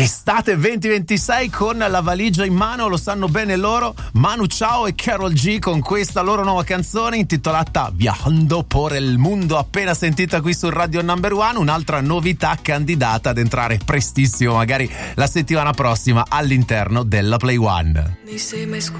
Estate 2026 con la valigia in mano, lo sanno bene loro. Manu Chao e Karol G con questa loro nuova canzone intitolata Viajando por el Mundo, appena sentita qui su Radio Number One. Un'altra novità candidata ad entrare prestissimo, magari la settimana prossima, all'interno della Play One.